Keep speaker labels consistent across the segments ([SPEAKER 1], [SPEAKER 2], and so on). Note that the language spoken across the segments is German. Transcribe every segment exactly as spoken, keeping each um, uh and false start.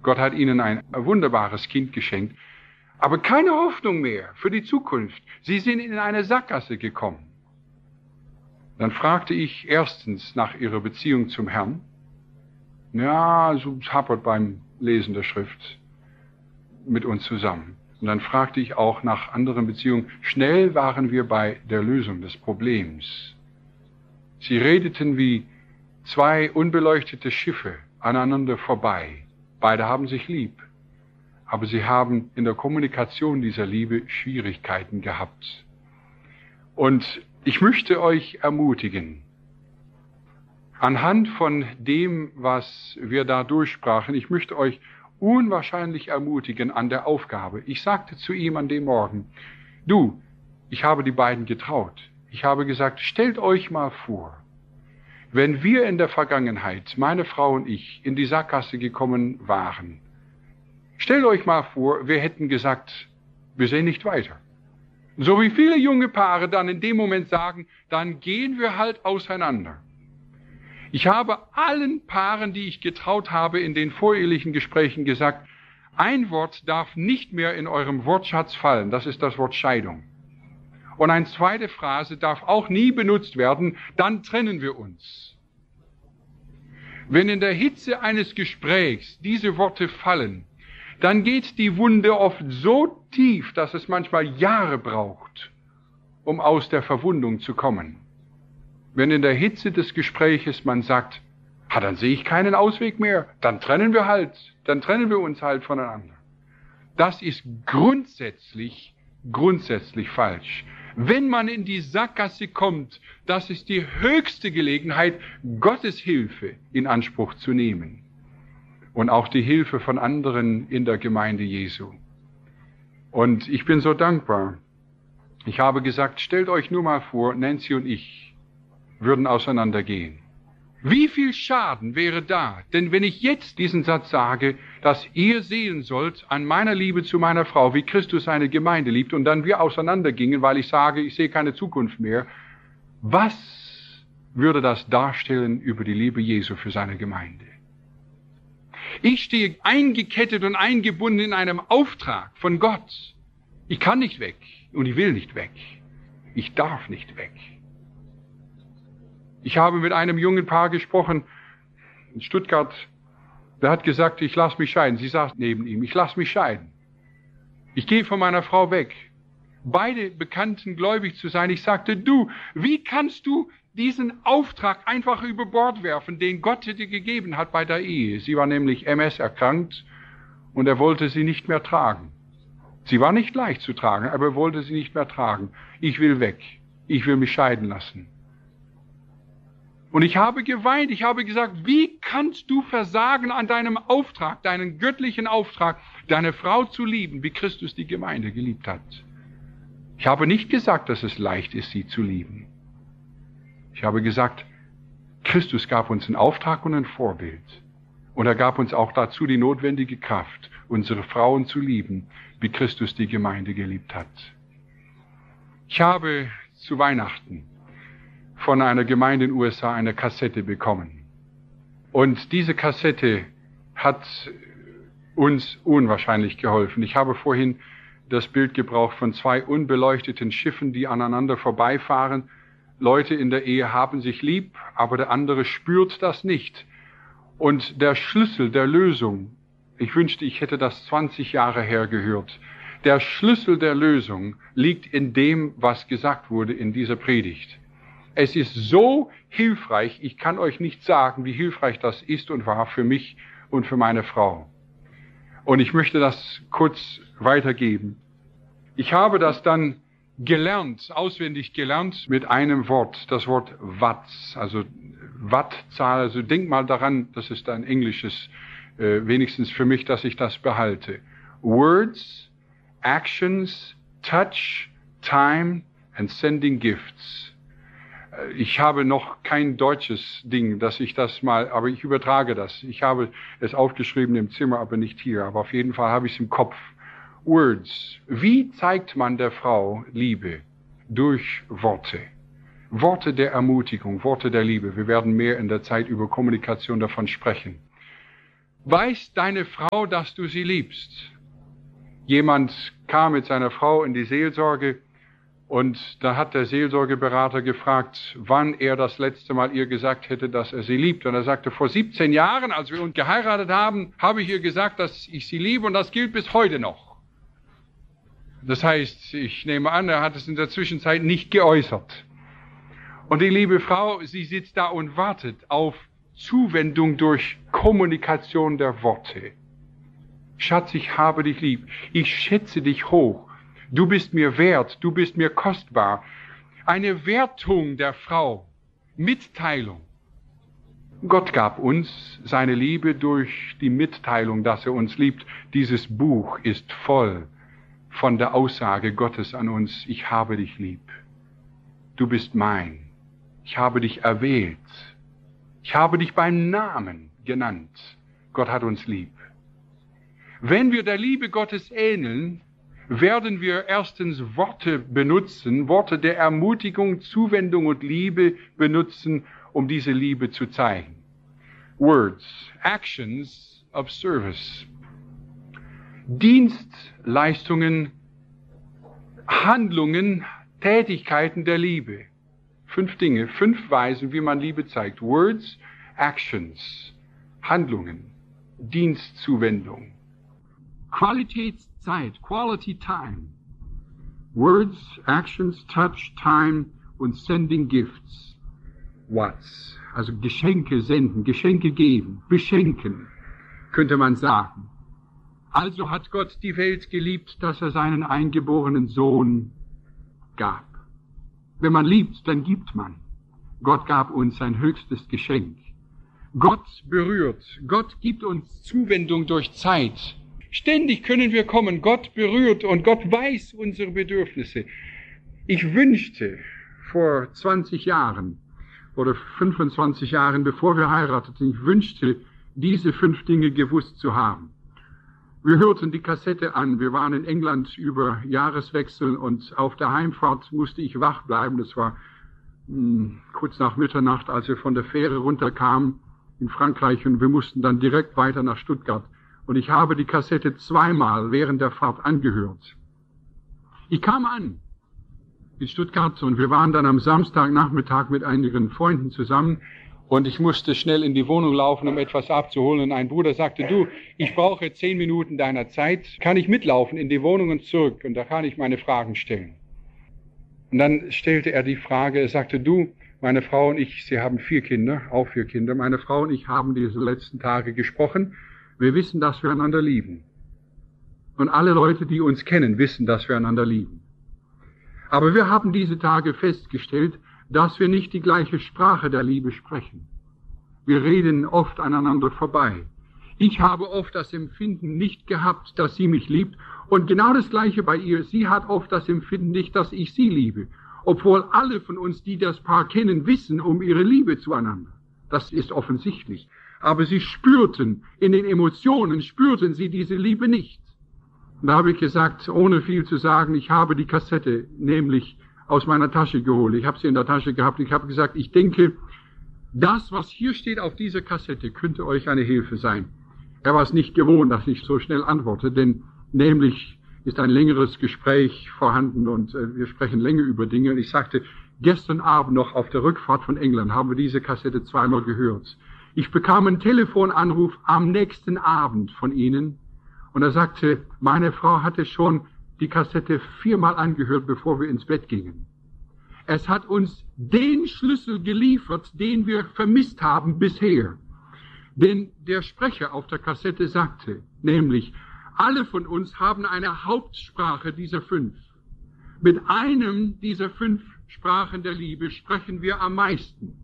[SPEAKER 1] Gott hat ihnen ein wunderbares Kind geschenkt, aber keine Hoffnung mehr für die Zukunft. Sie sind in eine Sackgasse gekommen. Dann fragte ich erstens nach ihrer Beziehung zum Herrn. Ja, so hapert beim Lesen der Schrift mit uns zusammen. Und dann fragte ich auch nach anderen Beziehungen. Schnell waren wir bei der Lösung des Problems. Sie redeten wie zwei unbeleuchtete Schiffe aneinander vorbei. Beide haben sich lieb, aber sie haben in der Kommunikation dieser Liebe Schwierigkeiten gehabt. Und ich möchte euch ermutigen, anhand von dem, was wir da durchsprachen, ich möchte euch unwahrscheinlich ermutigen an der Aufgabe. Ich sagte zu ihm an dem Morgen, du, ich habe die beiden getraut. Ich habe gesagt, stellt euch mal vor, wenn wir in der Vergangenheit, meine Frau und ich, in die Sackgasse gekommen waren, stellt euch mal vor, wir hätten gesagt, wir sehen nicht weiter. So wie viele junge Paare dann in dem Moment sagen, dann gehen wir halt auseinander. Ich habe allen Paaren, die ich getraut habe, in den vorehelichen Gesprächen gesagt, ein Wort darf nicht mehr in eurem Wortschatz fallen, das ist das Wort Scheidung. Und eine zweite Phrase darf auch nie benutzt werden, dann trennen wir uns. Wenn in der Hitze eines Gesprächs diese Worte fallen, dann geht die Wunde oft so tief, dass es manchmal Jahre braucht, um aus der Verwundung zu kommen. Wenn in der Hitze des Gespräches man sagt, ah, dann sehe ich keinen Ausweg mehr, dann trennen wir halt, dann trennen wir uns halt voneinander. Das ist grundsätzlich, grundsätzlich falsch. Wenn man in die Sackgasse kommt, das ist die höchste Gelegenheit, Gottes Hilfe in Anspruch zu nehmen. Und auch die Hilfe von anderen in der Gemeinde Jesu. Und ich bin so dankbar. Ich habe gesagt, stellt euch nur mal vor, Nancy und ich würden auseinandergehen. Wie viel Schaden wäre da? Denn wenn ich jetzt diesen Satz sage, dass ihr sehen sollt an meiner Liebe zu meiner Frau, wie Christus seine Gemeinde liebt, und dann wir auseinandergingen, weil ich sage, ich sehe keine Zukunft mehr, was würde das darstellen über die Liebe Jesu für seine Gemeinde? Ich stehe eingekettet und eingebunden in einem Auftrag von Gott. Ich kann nicht weg und ich will nicht weg. Ich darf nicht weg. Ich habe mit einem jungen Paar gesprochen in Stuttgart. Der hat gesagt, ich lasse mich scheiden. Sie saß neben ihm, ich lasse mich scheiden. Ich gehe von meiner Frau weg. Beide bekannten gläubig zu sein. Ich sagte, du, wie kannst du diesen Auftrag einfach über Bord werfen, den Gott dir gegeben hat bei der Ehe? Sie war nämlich M S erkrankt und er wollte sie nicht mehr tragen. Sie war nicht leicht zu tragen, aber er wollte sie nicht mehr tragen. Ich will weg. Ich will mich scheiden lassen. Und ich habe geweint, ich habe gesagt, wie kannst du versagen an deinem Auftrag, deinen göttlichen Auftrag, deine Frau zu lieben, wie Christus die Gemeinde geliebt hat? Ich habe nicht gesagt, dass es leicht ist, sie zu lieben. Ich habe gesagt, Christus gab uns einen Auftrag und ein Vorbild. Und er gab uns auch dazu die notwendige Kraft, unsere Frauen zu lieben, wie Christus die Gemeinde geliebt hat. Ich habe zu Weihnachten von einer Gemeinde in den U S A eine Kassette bekommen. Und diese Kassette hat uns unwahrscheinlich geholfen. Ich habe vorhin das Bild gebraucht von zwei unbeleuchteten Schiffen, die aneinander vorbeifahren. Leute in der Ehe haben sich lieb, aber der andere spürt das nicht. Und der Schlüssel der Lösung, ich wünschte, ich hätte das zwanzig Jahre her gehört, der Schlüssel der Lösung liegt in dem, was gesagt wurde in dieser Predigt. Es ist so hilfreich, ich kann euch nicht sagen, wie hilfreich das ist und war für mich und für meine Frau. Und ich möchte das kurz weitergeben. Ich habe das dann gelernt, auswendig gelernt mit einem Wort, das Wort Watts, also Wattzahl. Also denk mal daran, das ist ein englisches, äh, wenigstens für mich, dass ich das behalte. Words, actions, touch, time and sending gifts. Ich habe noch kein deutsches Ding, dass ich das mal, aber ich übertrage das. Ich habe es aufgeschrieben im Zimmer, aber nicht hier. Aber auf jeden Fall habe ich es im Kopf. Words. Wie zeigt man der Frau Liebe? Durch Worte. Worte der Ermutigung, Worte der Liebe. Wir werden mehr in der Zeit über Kommunikation davon sprechen. Weiß deine Frau, dass du sie liebst? Jemand kam mit seiner Frau in die Seelsorge und da hat der Seelsorgeberater gefragt, wann er das letzte Mal ihr gesagt hätte, dass er sie liebt. Und er sagte, vor siebzehn Jahren, als wir uns geheiratet haben, habe ich ihr gesagt, dass ich sie liebe und das gilt bis heute noch. Das heißt, ich nehme an, er hat es in der Zwischenzeit nicht geäußert. Und die liebe Frau, sie sitzt da und wartet auf Zuwendung durch Kommunikation der Worte. Schatz, ich habe dich lieb. Ich schätze dich hoch. Du bist mir wert. Du bist mir kostbar. Eine Wertung der Frau. Mitteilung. Gott gab uns seine Liebe durch die Mitteilung, dass er uns liebt. Dieses Buch ist voll von der Aussage Gottes an uns. Ich habe dich lieb. Du bist mein. Ich habe dich erwählt. Ich habe dich beim Namen genannt. Gott hat uns lieb. Wenn wir der Liebe Gottes ähneln, werden wir erstens Worte benutzen, Worte der Ermutigung, Zuwendung und Liebe benutzen, um diese Liebe zu zeigen. Words, actions of service. Dienstleistungen, Handlungen, Tätigkeiten der Liebe. Fünf Dinge, fünf Weisen, wie man Liebe zeigt. Words, actions, Handlungen, Dienstzuwendung. Qualitätszeit, Quality Time. Words, Actions, Touch, Time und Sending Gifts. What's? Also Geschenke senden, Geschenke geben, beschenken, könnte man sagen. Also hat Gott die Welt geliebt, dass er seinen eingeborenen Sohn gab. Wenn man liebt, dann gibt man. Gott gab uns sein höchstes Geschenk. Gott berührt, Gott gibt uns Zuwendung durch Zeit. Ständig können wir kommen, Gott berührt und Gott weiß unsere Bedürfnisse. Ich wünschte vor zwanzig Jahren oder fünfundzwanzig Jahren, bevor wir heirateten, ich wünschte, diese fünf Dinge gewusst zu haben. Wir hörten die Kassette an, wir waren in England über Jahreswechsel und auf der Heimfahrt musste ich wach bleiben. Das war mh, kurz nach Mitternacht, als wir von der Fähre runterkamen in Frankreich und wir mussten dann direkt weiter nach Stuttgart. Und ich habe die Kassette zweimal während der Fahrt angehört. Ich kam an in Stuttgart und wir waren dann am Samstagnachmittag mit einigen Freunden zusammen und ich musste schnell in die Wohnung laufen, um etwas abzuholen. Und ein Bruder sagte, du, ich brauche zehn Minuten deiner Zeit, kann ich mitlaufen in die Wohnung und zurück und da kann ich meine Fragen stellen. Und dann stellte er die Frage, er sagte, du, meine Frau und ich, sie haben vier Kinder, auch vier Kinder, meine Frau und ich haben diese letzten Tage gesprochen. Wir wissen, dass wir einander lieben. Und alle Leute, die uns kennen, wissen, dass wir einander lieben. Aber wir haben diese Tage festgestellt, dass wir nicht die gleiche Sprache der Liebe sprechen. Wir reden oft aneinander vorbei. Ich habe oft das Empfinden nicht gehabt, dass sie mich liebt. Und genau das Gleiche bei ihr. Sie hat oft das Empfinden nicht, dass ich sie liebe. Obwohl alle von uns, die das Paar kennen, wissen um ihre Liebe zueinander. Das ist offensichtlich. Aber sie spürten, in den Emotionen spürten sie diese Liebe nicht. Und da habe ich gesagt, ohne viel zu sagen, ich habe die Kassette nämlich aus meiner Tasche geholt. Ich habe sie in der Tasche gehabt. Ich habe gesagt, ich denke, das, was hier steht auf dieser Kassette, könnte euch eine Hilfe sein. Er war es nicht gewohnt, dass ich so schnell antworte, denn nämlich ist ein längeres Gespräch vorhanden und äh, wir sprechen länger über Dinge. Und ich sagte, gestern Abend noch auf der Rückfahrt von England haben wir diese Kassette zweimal gehört. Ich bekam einen Telefonanruf am nächsten Abend von Ihnen und er sagte, meine Frau hatte schon die Kassette viermal angehört, bevor wir ins Bett gingen. Es hat uns den Schlüssel geliefert, den wir vermisst haben bisher. Denn der Sprecher auf der Kassette sagte, nämlich, alle von uns haben eine Hauptsprache dieser fünf. Mit einem dieser fünf Sprachen der Liebe sprechen wir am meisten.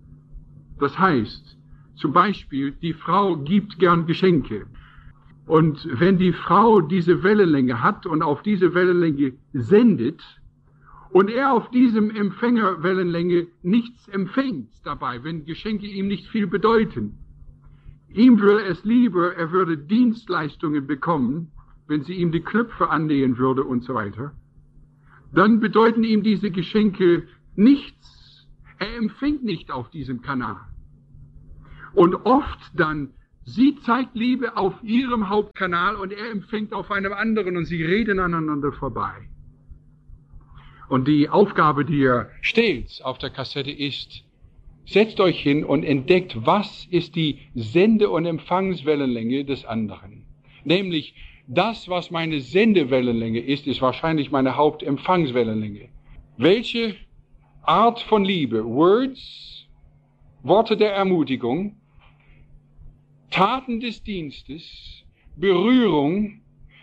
[SPEAKER 1] Das heißt, zum Beispiel, die Frau gibt gern Geschenke. Und wenn die Frau diese Wellenlänge hat und auf diese Wellenlänge sendet und er auf diesem Empfängerwellenlänge nichts empfängt dabei, wenn Geschenke ihm nicht viel bedeuten, ihm würde es lieber, er würde Dienstleistungen bekommen, wenn sie ihm die Knöpfe annähen würde und so weiter, dann bedeuten ihm diese Geschenke nichts. Er empfängt nicht auf diesem Kanal. Und oft dann Sie zeigt Liebe auf ihrem Hauptkanal und er empfängt auf einem anderen und sie reden aneinander vorbei. Und die Aufgabe, die er stellt auf der Kassette ist, setzt euch hin und entdeckt, was ist die Sende- und Empfangswellenlänge des anderen. Nämlich, das, was meine Sendewellenlänge ist, ist wahrscheinlich meine Hauptempfangswellenlänge. Welche Art von Liebe, Words, Worte der Ermutigung, Taten des Dienstes, Berührung,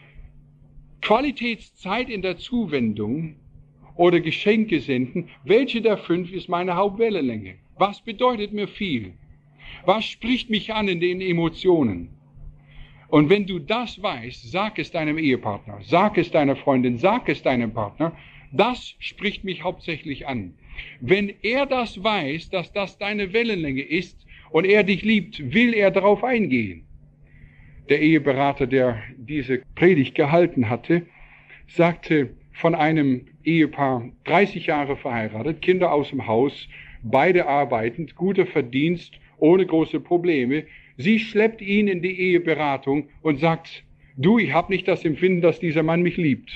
[SPEAKER 1] Qualitätszeit in der Zuwendung oder Geschenke senden, welche der fünf ist meine Hauptwellenlänge? Was bedeutet mir viel? Was spricht mich an in den Emotionen? Und wenn du das weißt, sag es deinem Ehepartner, sag es deiner Freundin, sag es deinem Partner, das spricht mich hauptsächlich an. Wenn er das weiß, dass das deine Wellenlänge ist und er dich liebt, will er darauf eingehen. Der Eheberater, der diese Predigt gehalten hatte, sagte von einem Ehepaar, dreißig Jahre verheiratet, Kinder aus dem Haus, beide arbeitend, guter Verdienst, ohne große Probleme. Sie schleppt ihn in die Eheberatung und sagt, du, ich habe nicht das Empfinden, dass dieser Mann mich liebt.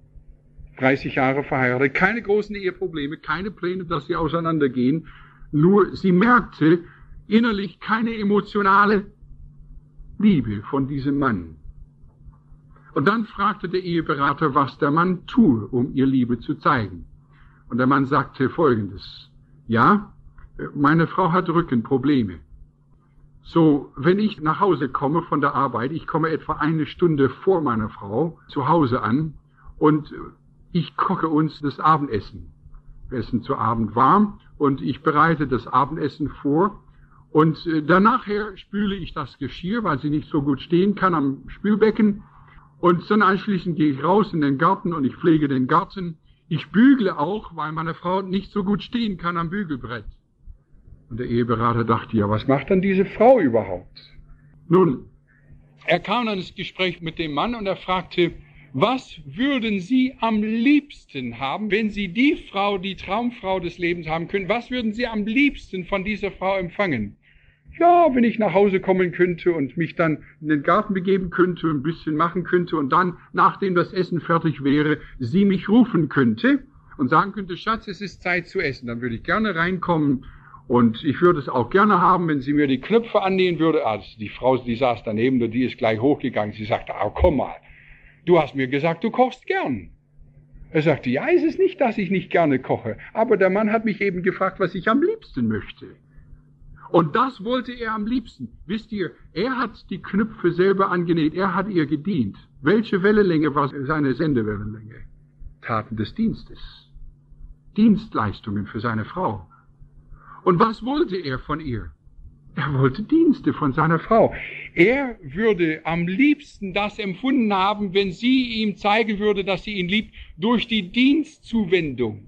[SPEAKER 1] dreißig Jahre verheiratet, keine großen Eheprobleme, keine Pläne, dass sie auseinandergehen. Nur sie merkte innerlich keine emotionale Liebe von diesem Mann. Und dann fragte der Eheberater, was der Mann tue, um ihr Liebe zu zeigen. Und der Mann sagte Folgendes: Ja, meine Frau hat Rückenprobleme. So, wenn ich nach Hause komme von der Arbeit, ich komme etwa eine Stunde vor meiner Frau zu Hause an und ich koche uns das Abendessen. Wir essen zu Abend warm und ich bereite das Abendessen vor und danach spüle ich das Geschirr, weil sie nicht so gut stehen kann am Spülbecken. Und dann anschließend gehe ich raus in den Garten und ich pflege den Garten. Ich bügle auch, weil meine Frau nicht so gut stehen kann am Bügelbrett. Und der Eheberater dachte, ja, was macht dann diese Frau überhaupt? Nun, er kam dann ins Gespräch mit dem Mann und er fragte, was würden Sie am liebsten haben, wenn Sie die Frau, die Traumfrau des Lebens haben können, was würden Sie am liebsten von dieser Frau empfangen? Ja, wenn ich nach Hause kommen könnte und mich dann in den Garten begeben könnte, ein bisschen machen könnte und dann, nachdem das Essen fertig wäre, sie mich rufen könnte und sagen könnte, Schatz, es ist Zeit zu essen, dann würde ich gerne reinkommen und ich würde es auch gerne haben, wenn sie mir die Knöpfe annähen würde. Also die Frau, die saß daneben und die ist gleich hochgegangen. Sie sagte, oh, komm mal, du hast mir gesagt, du kochst gern. Er sagte, ja, es ist nicht, dass ich nicht gerne koche, aber der Mann hat mich eben gefragt, was ich am liebsten möchte. Und das wollte er am liebsten. Wisst ihr, er hat die Knöpfe selber angenäht, er hat ihr gedient. Welche Wellenlänge war seine Sendewellenlänge? Taten des Dienstes. Dienstleistungen für seine Frau. Und was wollte er von ihr? Er wollte Dienste von seiner Frau. Er würde am liebsten das empfunden haben, wenn sie ihm zeigen würde, dass sie ihn liebt, durch die Dienstzuwendung.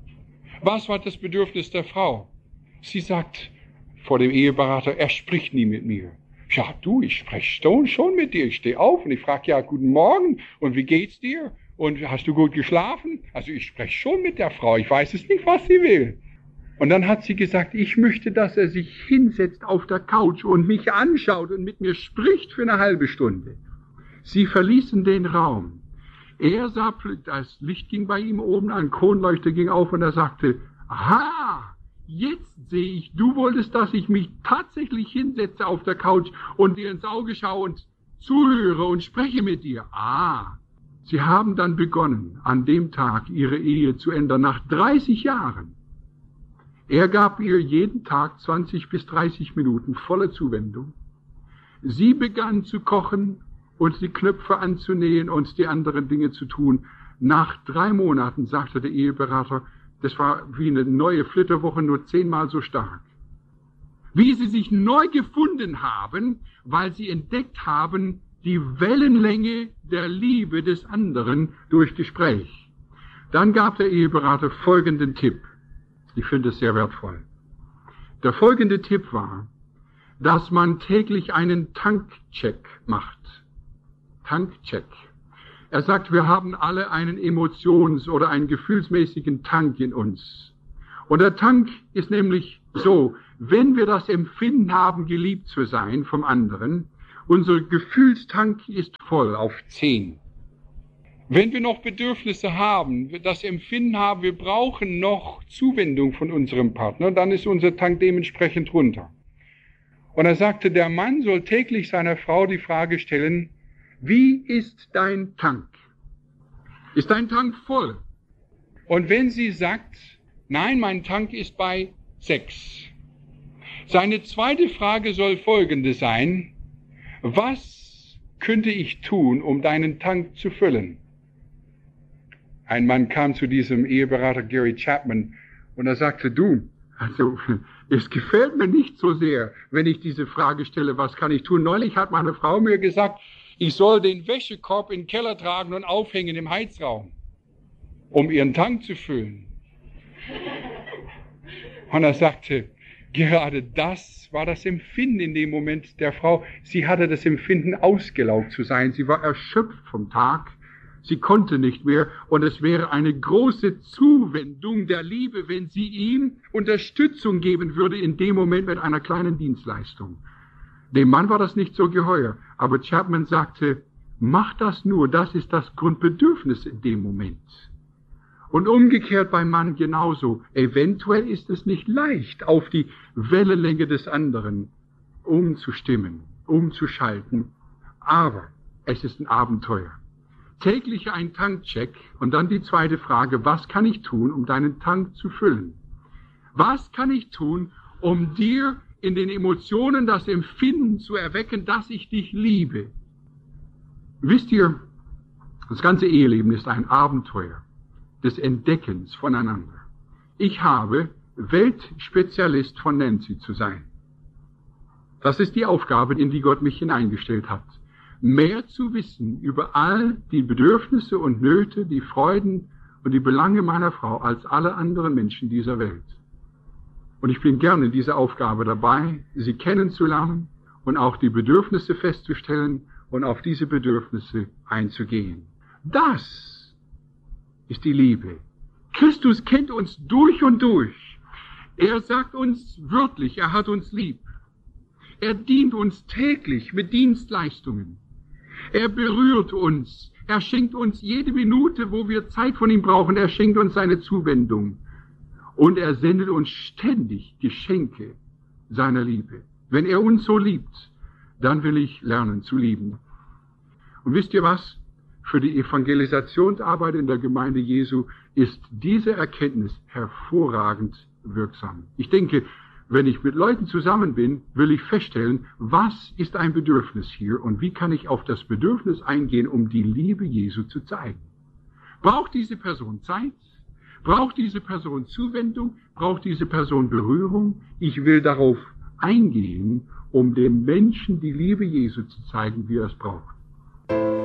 [SPEAKER 1] Was war das Bedürfnis der Frau? Sie sagt vor dem Eheberater, er spricht nie mit mir. Ja, du, ich spreche schon mit dir. Ich stehe auf und ich frage, ja, guten Morgen und wie geht's dir? Und hast du gut geschlafen? Also ich spreche schon mit der Frau. Ich weiß es nicht, was sie will. Und dann hat sie gesagt, ich möchte, dass er sich hinsetzt auf der Couch und mich anschaut und mit mir spricht für eine halbe Stunde. Sie verließen den Raum. Er sah, das Licht ging bei ihm oben an, Kronleuchter ging auf und er sagte, aha, jetzt sehe ich, du wolltest, dass ich mich tatsächlich hinsetze auf der Couch und dir ins Auge schaue und zuhöre und spreche mit dir. Ah, sie haben dann begonnen, an dem Tag ihre Ehe zu ändern, nach dreißig Jahren. Er gab ihr jeden Tag zwanzig bis dreißig Minuten voller Zuwendung. Sie begann zu kochen und die Knöpfe anzunähen und die anderen Dinge zu tun. Nach drei Monaten sagte der Eheberater, das war wie eine neue Flitterwoche, nur zehnmal so stark. Wie sie sich neu gefunden haben, weil sie entdeckt haben, die Wellenlänge der Liebe des anderen durch Gespräch. Dann gab der Eheberater folgenden Tipp. Ich finde es sehr wertvoll. Der folgende Tipp war, dass man täglich einen Tankcheck macht. Tankcheck. Er sagt, wir haben alle einen emotions- oder einen gefühlsmäßigen Tank in uns. Und der Tank ist nämlich So, wenn wir das Empfinden haben, geliebt zu sein vom anderen, unser Gefühlstank ist voll auf zehn. Wenn wir noch Bedürfnisse haben, das Empfinden haben, wir brauchen noch Zuwendung von unserem Partner, dann ist unser Tank dementsprechend runter. Und er sagte, der Mann soll täglich seiner Frau die Frage stellen, wie ist dein Tank? Ist dein Tank voll? Und wenn sie sagt, nein, mein Tank ist bei sechs. Seine zweite Frage soll folgende sein, was könnte ich tun, um deinen Tank zu füllen? Ein Mann kam zu diesem Eheberater Gary Chapman und er sagte, du, also es gefällt mir nicht so sehr, wenn ich diese Frage stelle, was kann ich tun? Neulich hat meine Frau mir gesagt, ich soll den Wäschekorb in den Keller tragen und aufhängen im Heizraum, um ihren Tank zu füllen. Und er sagte, gerade das war das Empfinden in dem Moment der Frau. Sie hatte das Empfinden, ausgelaugt zu sein. Sie war erschöpft vom Tag. Sie konnte nicht mehr. Und es wäre eine große Zuwendung der Liebe, wenn sie ihm Unterstützung geben würde in dem Moment mit einer kleinen Dienstleistung. Dem Mann war das nicht so geheuer. Aber Chapman sagte, mach das nur. Das ist das Grundbedürfnis in dem Moment. Und umgekehrt beim Mann genauso. Eventuell ist es nicht leicht, auf die Wellenlänge des anderen umzustimmen, umzuschalten. Aber es ist ein Abenteuer. Täglich ein Tankcheck und dann die zweite Frage, was kann ich tun, um deinen Tank zu füllen? Was kann ich tun, um dir in den Emotionen das Empfinden zu erwecken, dass ich dich liebe? Wisst ihr, das ganze Eheleben ist ein Abenteuer des Entdeckens voneinander. Ich habe Weltspezialist von Nancy zu sein. Das ist die Aufgabe, in die Gott mich hineingestellt hat. Mehr zu wissen über all die Bedürfnisse und Nöte, die Freuden und die Belange meiner Frau als alle anderen Menschen dieser Welt. Und ich bin gerne in dieser Aufgabe dabei, sie kennenzulernen und auch die Bedürfnisse festzustellen und auf diese Bedürfnisse einzugehen. Das ist die Liebe. Christus kennt uns durch und durch. Er sagt uns wörtlich, er hat uns lieb. Er dient uns täglich mit Dienstleistungen. Er berührt uns. Er schenkt uns jede Minute, wo wir Zeit von ihm brauchen. Er schenkt uns seine Zuwendung. Und er sendet uns ständig Geschenke seiner Liebe. Wenn er uns so liebt, dann will ich lernen zu lieben. Und wisst ihr was? Für die Evangelisationsarbeit in der Gemeinde Jesu ist diese Erkenntnis hervorragend wirksam. Ich denke, wenn ich mit Leuten zusammen bin, will ich feststellen, was ist ein Bedürfnis hier und wie kann ich auf das Bedürfnis eingehen, um die Liebe Jesu zu zeigen. Braucht diese Person Zeit? Braucht diese Person Zuwendung? Braucht diese Person Berührung? Ich will darauf eingehen, um dem Menschen die Liebe Jesu zu zeigen, wie er es braucht.